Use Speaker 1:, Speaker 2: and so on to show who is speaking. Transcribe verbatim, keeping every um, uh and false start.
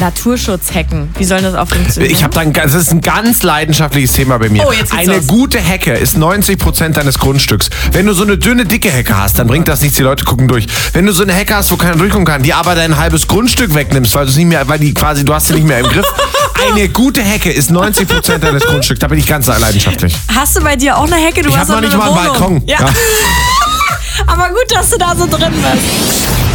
Speaker 1: Naturschutzhecken. Wie soll das auch funktionieren?
Speaker 2: Ich habe dann, das ist ein ganz leidenschaftliches Thema bei mir.
Speaker 1: Oh, jetzt geht's
Speaker 2: Eine
Speaker 1: los.
Speaker 2: gute Hecke ist neunzig Prozent deines Grundstücks. Wenn du so eine dünne, dicke Hecke hast, dann bringt das nichts, die Leute gucken durch. Wenn du so eine Hecke hast, wo keiner durchkommen kann, die aber dein halbes Grundstück wegnimmst, weil du nicht mehr, weil die quasi, du hast sie nicht mehr im Griff. Eine gute Hecke ist neunzig Prozent deines Grundstücks. Da bin ich ganz leidenschaftlich.
Speaker 1: Hast du bei dir auch eine Hecke? Du
Speaker 2: Ich
Speaker 1: hast
Speaker 2: habe noch
Speaker 1: doch
Speaker 2: nicht
Speaker 1: nur
Speaker 2: mal
Speaker 1: eine
Speaker 2: einen
Speaker 1: Wohnung.
Speaker 2: Balkon.
Speaker 1: Ja.
Speaker 2: Ja.
Speaker 1: Aber gut, dass du da so drin bist.